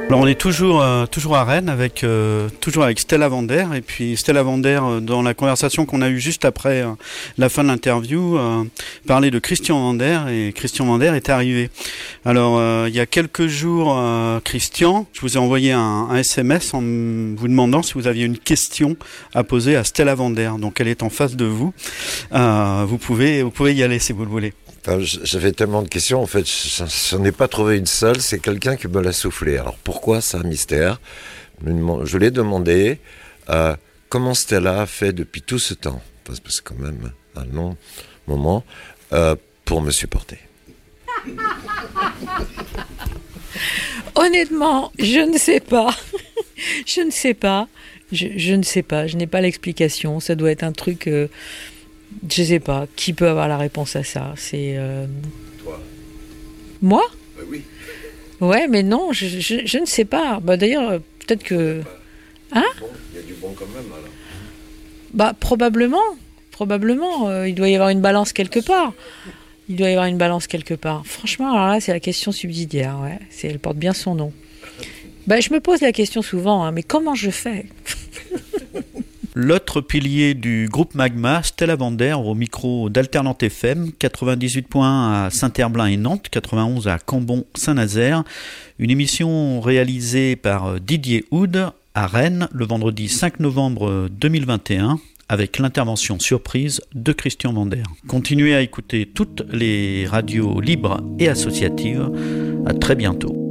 Alors on est toujours à Rennes toujours avec Stella Vander, et puis Stella Vander, dans la conversation qu'on a eue juste après la fin de l'interview, parlait de Christian Vander, et Christian Vander est arrivé. Alors il y a quelques jours, Christian, je vous ai envoyé un SMS en vous demandant si vous aviez une question à poser à Stella Vander. Donc elle est en face de vous. Vous pouvez y aller si vous le voulez. Enfin, j'avais tellement de questions, en fait, je n'en ai pas trouvé une seule, c'est quelqu'un qui me l'a soufflé. Alors pourquoi, c'est un mystère. Je l'ai demandé comment Stella a fait depuis tout ce temps, parce que c'est quand même un long moment, pour me supporter. Honnêtement, je ne sais pas. Je ne sais pas. Je ne sais pas. Je n'ai pas l'explication. Ça doit être un truc... je sais pas. Qui peut avoir la réponse à ça? C'est... Toi? Moi? Oui. Ouais, mais non, je ne sais pas. Bah, d'ailleurs, peut-être que... Hein? Bon, il y a du bon quand même, alors. Bah, probablement. Il doit y avoir une balance quelque part. Franchement, alors là, c'est la question subsidiaire. Ouais. Elle porte bien son nom. Bah, je me pose la question souvent, mais comment je fais? L'autre pilier du groupe Magma, Stella Vander, au micro d'Alternante FM, 98.1 à Saint-Herblain et Nantes, 91 à Cambon-Saint-Nazaire. Une émission réalisée par Didier Houd à Rennes le vendredi 5 novembre 2021 avec l'intervention surprise de Christian Vander. Continuez à écouter toutes les radios libres et associatives. À très bientôt.